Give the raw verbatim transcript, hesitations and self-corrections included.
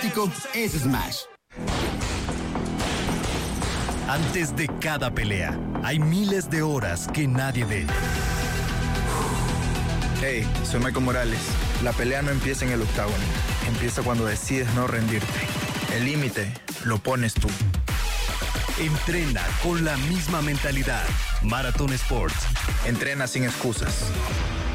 táctico es Smash. Antes de cada pelea, hay miles de horas que nadie ve. Hey, soy Michael Morales. La pelea no empieza en el octágono. Empieza cuando decides no rendirte. El límite lo pones tú. Entrena con la misma mentalidad. Marathon Sports. Entrena sin excusas.